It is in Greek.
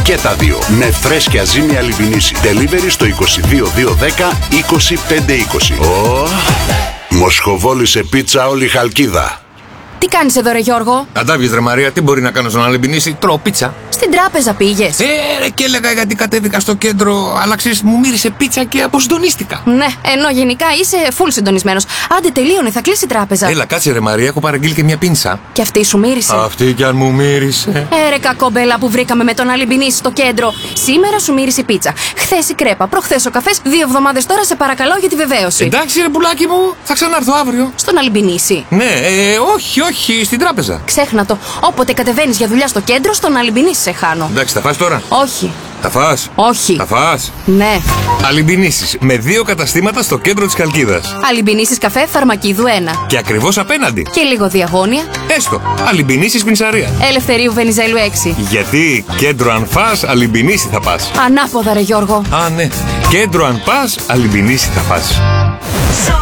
Και τα δύο. Με φρέσκια ζύμη Αλιμπινίση. Delivery στο 22210 2520. Μοσχοβόλη σε πίτσα όλη Χαλκίδα. Τι κάνεις εδώ ρε Γιώργο? Αντάβιες ρε Μαρία, τι μπορεί να κάνω στον Αλιμπινίση? Τρώω πίτσα. Στην τράπεζα πήγες? Ρε, και έλεγα γιατί κατέβηκα στο κέντρο, αλλά ξέρεις, μου μύρισε πίτσα και αποσυντονίστηκα. Ναι, ενώ γενικά είσαι full συντονισμένος. Άντε τελείωνε, θα κλείσει η τράπεζα. Έλα, κάτσε ρε Μαρία, έχω παραγγείλει και μια πίνσα. Και αυτή σου μύρισε? Αυτή κι αν μου μύρισε. Ρε κακόμπελα που βρήκαμε με τον Αλιμπινίση στο κέντρο. Σήμερα σου μύρισε η πίτσα. Χθες η κρέπα, προχθές ο καφές, 2 εβδομάδες τώρα σε παρακαλώ για τη βεβαίωση. Εντάξει ρε πουλάκι μου, θα ξανάρθω αύριο. Στον Αλιμπινίση? Ναι, όχι, στην τράπεζα. Ξέχνα το. Όποτε κατεβαίνεις για δουλειά στο κέντρο, στον Αλιμπινίση σε χάνω. Εντάξει, θα φας τώρα? Όχι. Θα φας? Όχι. Θα φας? Ναι. Αλιμπινίσεις με 2 καταστήματα στο κέντρο της Χαλκίδας. Αλιμπινίσεις καφέ Φαρμακίδου 1. Και ακριβώς απέναντι. Και λίγο διαγώνια. Έστω. Αλιμπινίσεις πινσαρία. Ελευθερίου Βενιζέλου 6. Γιατί κέντρο αν φας, Αλιμπινίση θα πας. Ανάποδα ρε Γιώργο. Α, ναι. Κέντρο αν πας, Αλιμπινίση θα φας.